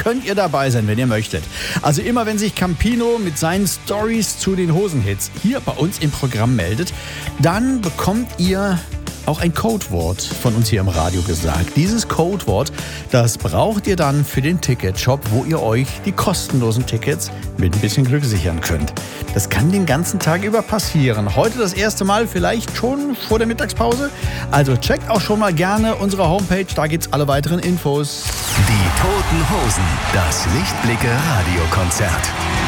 könnt ihr dabei sein, wenn ihr möchtet. Also immer, wenn sich Campino mit seinen Stories zu den Hosenhits hier bei uns im Programm meldet, dann bekommt ihr auch ein Codewort von uns hier im Radio gesagt. Dieses Codewort, das braucht ihr dann für den Ticketshop, wo ihr euch die kostenlosen Tickets mit ein bisschen Glück sichern könnt. Das kann den ganzen Tag über passieren. Heute das erste Mal, vielleicht schon vor der Mittagspause. Also checkt auch schon mal gerne unsere Homepage, da gibt's alle weiteren Infos. Die Toten Hosen, das Lichtblicke Radiokonzert.